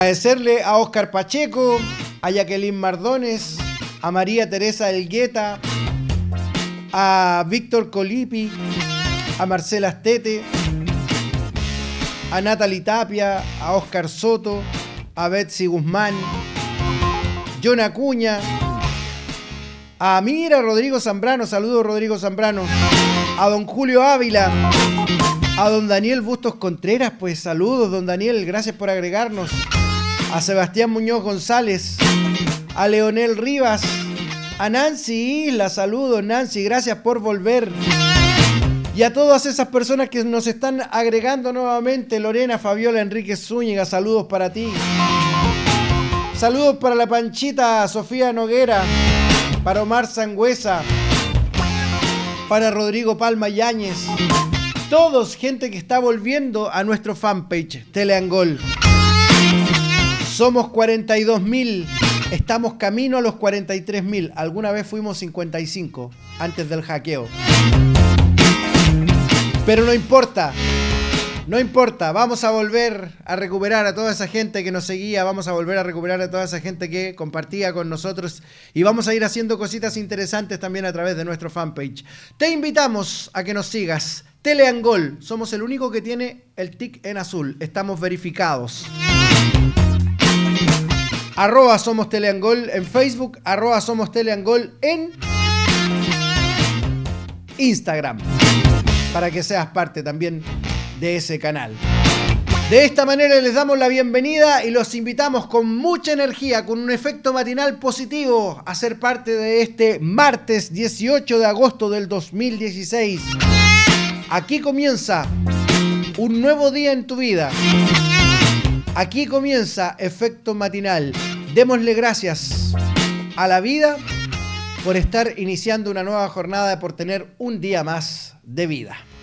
Agradecerle a Óscar Pacheco, a Jacqueline Mardones, a María Teresa Elgueta, a Víctor Colipi, a Marcela Astete, a Natalie Tapia, a Óscar Soto, a Betsy Guzmán, John Acuña, a Rodrigo Zambrano, saludos Rodrigo Zambrano, a don Julio Ávila, a don Daniel Bustos Contreras, pues saludos don Daniel, gracias por agregarnos, a Sebastián Muñoz González, a Leonel Rivas, a Nancy Isla, saludos Nancy, gracias por volver. Y a todas esas personas que nos están agregando nuevamente, Lorena, Fabiola, Enrique Zúñiga, saludos para ti. Saludos para la Panchita, Sofía Noguera, para Omar Sangüesa, para Rodrigo Palma Yáñez. Todos, gente que está volviendo a nuestro fanpage, Teleangol. Somos 42.000, estamos camino a los 43.000. Alguna vez fuimos 55, antes del hackeo. Pero no importa, no importa, vamos a volver a recuperar a toda esa gente que nos seguía, vamos a volver a recuperar a toda esa gente que compartía con nosotros y vamos a ir haciendo cositas interesantes también a través de nuestro fanpage. Te invitamos a que nos sigas, Teleangol, somos el único que tiene el tic en azul, estamos verificados. @Somos Teleangol en Facebook, @Somos Teleangol en Instagram, para que seas parte también de ese canal. De esta manera les damos la bienvenida y los invitamos con mucha energía, con un efecto matinal positivo, a ser parte de este martes 18 de agosto del 2016. Aquí comienza un nuevo día en tu vida. Aquí comienza Efecto Matinal. Démosle gracias a la vida por estar iniciando una nueva jornada, por tener un día más de vida.